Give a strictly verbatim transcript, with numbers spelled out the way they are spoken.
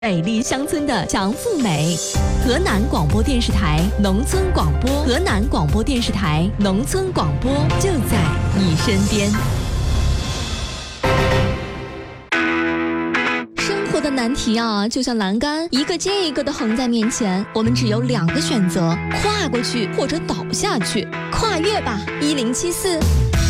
美丽乡村的强富美，河南广播电视台农村广播，河南广播电视台农村广播就在你身边。生活的难题啊，就像栏杆，一个接一个的横在面前，我们只有两个选择：跨过去或者倒下去。跨越吧，一零七四。